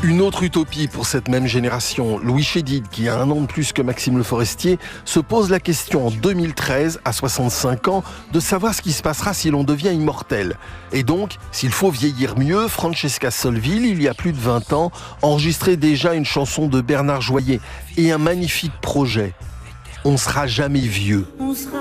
Une autre utopie pour cette même génération. Louis Chédid, qui a un an de plus que Maxime Le Forestier, se pose la question en 2013, à 65 ans, de savoir ce qui se passera si l'on devient immortel. Et donc, s'il faut vieillir mieux, Francesca Solville, il y a plus de 20 ans, enregistrait déjà une chanson de Bernard Joyer et un magnifique projet. On sera jamais vieux.